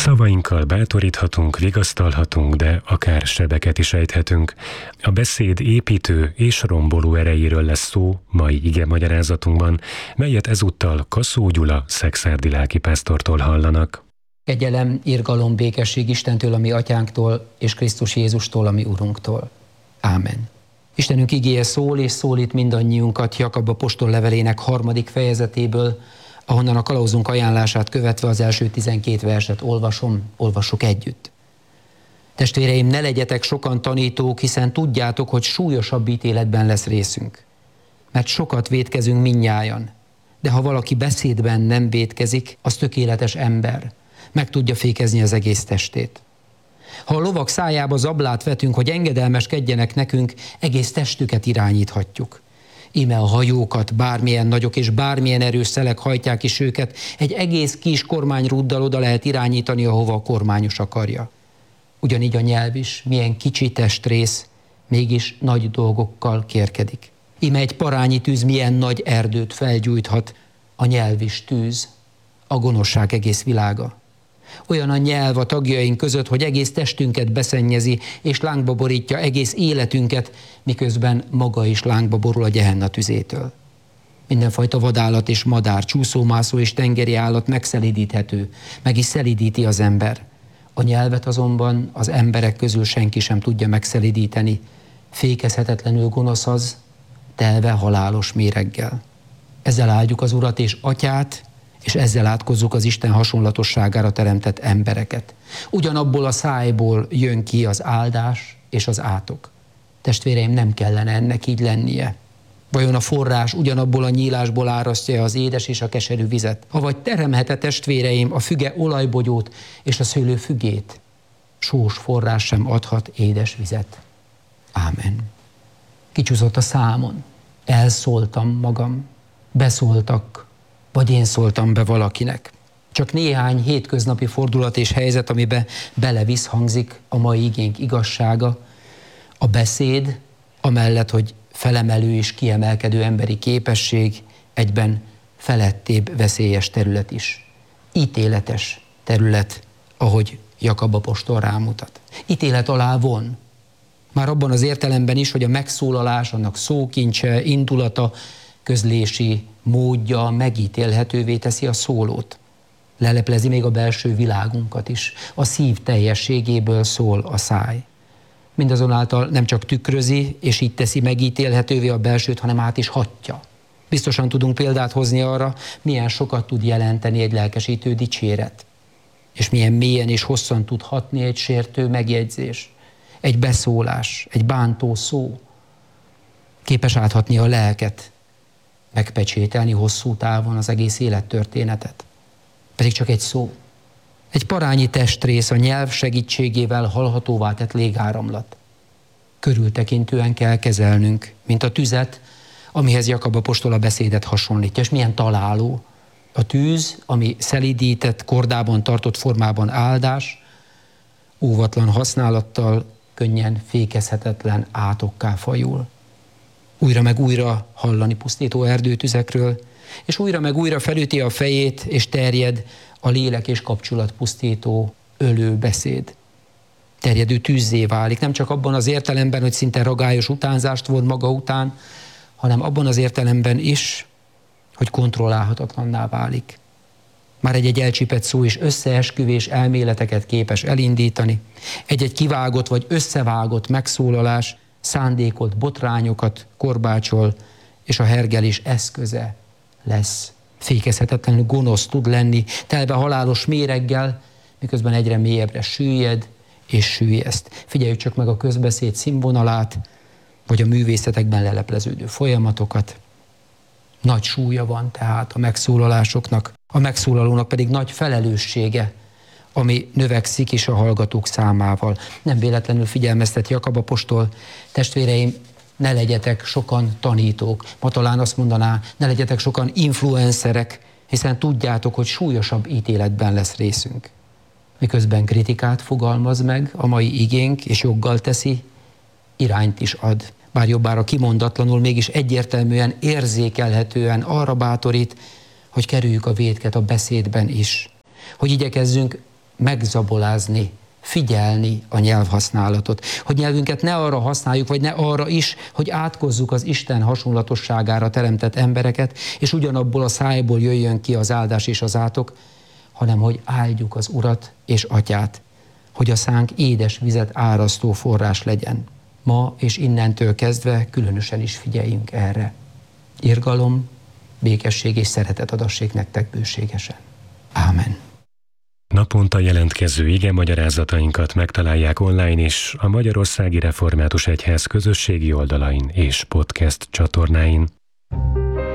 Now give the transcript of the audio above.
Szavainkkal bátoríthatunk, vigasztalhatunk, de akár sebeket is ejthetünk. A beszéd építő és romboló erejéről lesz szó mai igemagyarázatunkban, melyet ezúttal Kaszó Gyula szekszárdi lelkipásztortól hallanak. Kegyelem, irgalom, békesség Istentől, a mi atyánktól, és Krisztus Jézustól, a mi Urunktól. Ámen. Istenünk igéje szól és szólít mindannyiunkat Jakab apostol levelének 3. fejezetéből, ahonnan a kalauzunk ajánlását követve az első 12 verset olvassuk együtt. Testvéreim, ne legyetek sokan tanítók, hiszen tudjátok, hogy súlyosabb ítéletben lesz részünk. Mert sokat vétkezünk mindnyájan, de ha valaki beszédben nem vétkezik, az tökéletes ember, meg tudja fékezni az egész testét. Ha a lovak szájába zablát vetünk, hogy engedelmeskedjenek nekünk, egész testüket irányíthatjuk. Íme a hajókat bármilyen nagyok és bármilyen erős szelek hajtják is őket, egy egész kis kormányrúddal oda lehet irányítani, ahova a kormányos akarja. Ugyanígy a nyelv is, milyen kicsi testrész, mégis nagy dolgokkal kérkedik. Íme egy parányi tűz milyen nagy erdőt felgyújthat, a nyelv is tűz, a gonoszság egész világa. Olyan a nyelv a tagjaink között, hogy egész testünket beszennyezi, és lángba borítja egész életünket, miközben maga is lángba borul a Gehenna tüzétől. Mindenfajta vadállat és madár, csúszómászó és tengeri állat megszelídíthető, meg is szelídíti az ember. A nyelvet azonban az emberek közül senki sem tudja megszelídíteni. Fékezhetetlenül gonosz az, telve halálos méreggel. Ezzel áldjuk az Urat és Atyát, és ezzel átkozzuk az Isten hasonlatosságára teremtett embereket. Ugyanabból a szájból jön ki az áldás és az átok. Testvéreim, nem kellene ennek így lennie. Vajon a forrás ugyanabból a nyílásból árasztja az édes és a keserű vizet? Avagy teremhet-e, testvéreim, a füge olajbogyót és a szőlő fügét? Sós forrás sem adhat édes vizet. Ámen. Kicsúszott a számon. Elszóltam magam. Beszóltak, vagy én szóltam be valakinek. Csak néhány hétköznapi fordulat és helyzet, amiben belevisszhangzik a mai igénk igazsága, a beszéd, amellett, hogy felemelő és kiemelkedő emberi képesség, egyben felettébb veszélyes terület is. Ítéletes terület, ahogy Jakab apostol rámutat. Ítélet alá von. Már abban az értelemben is, hogy a megszólalás, annak szókincse, indulata, közlési módja megítélhetővé teszi a szólót. Leleplezi még a belső világunkat is. A szív teljességéből szól a száj. Mindazonáltal nem csak tükrözi, és így teszi megítélhetővé a belsőt, hanem át is hatja. Biztosan tudunk példát hozni arra, milyen sokat tud jelenteni egy lelkesítő dicséret, és milyen mélyen és hosszan tud hatni egy sértő megjegyzés, egy beszólás, egy bántó szó. Képes áthatni a lelket, megpecsételni hosszú távon az egész élettörténetet. Pedig csak egy szó. Egy parányi testrész a nyelv segítségével hallhatóvá tett légáramlat. Körültekintően kell kezelnünk, mint a tüzet, amihez Jakab apostol a beszédet hasonlítja. És milyen találó. A tűz, ami szelídített, kordában tartott formában áldás, óvatlan használattal könnyen fékezhetetlen átokká fajul. Újra meg újra hallani pusztító erdőtüzekről, és újra meg újra felüti a fejét, és terjed a lélek és kapcsolat pusztító ölő beszéd. Terjedő tűzzé válik, nem csak abban az értelemben, hogy szinte ragályos utánzást von maga után, hanem abban az értelemben is, hogy kontrollálhatatlanná válik. Már egy elcsipett szó is összeesküvés elméleteket képes elindítani, egy-egy kivágott vagy összevágott megszólalás szándékolt botrányokat korbácsol, és a hergelés eszköze lesz. Fékezhetetlenül gonosz tud lenni, telve halálos méreggel, miközben egyre mélyebbre süllyed és süllyeszt. Figyeljük csak meg a közbeszéd színvonalát, vagy a művészetekben lelepleződő folyamatokat. Nagy súlya van tehát a megszólalásoknak, a megszólalónak pedig nagy felelőssége, ami növekszik is a hallgatók számával. Nem véletlenül figyelmeztet Jakab apostol, testvéreim, ne legyetek sokan tanítók. Ma talán azt mondaná, ne legyetek sokan influencerek, hiszen tudjátok, hogy súlyosabb ítéletben lesz részünk. Miközben kritikát fogalmaz meg a mai igénk, és joggal teszi, irányt is ad. Bár jobbára kimondatlanul, mégis egyértelműen, érzékelhetően arra bátorít, hogy kerüljük a vétket a beszédben is. Hogy igyekezzünk megzabolázni, figyelni a nyelvhasználatot. Hogy nyelvünket ne arra használjuk, vagy ne arra is, hogy átkozzuk az Isten hasonlatosságára teremtett embereket, és ugyanabból a szájból jöjjön ki az áldás és az átok, hanem hogy áldjuk az Urat és Atyát, hogy a szánk édes vizet árasztó forrás legyen. Ma és innentől kezdve különösen is figyeljünk erre. Irgalom, békesség és szeretet adassék nektek bőségesen. Ámen. Naponta jelentkező igemagyarázatainkat megtalálják online is a Magyarországi Református Egyház közösségi oldalain és podcast csatornáin.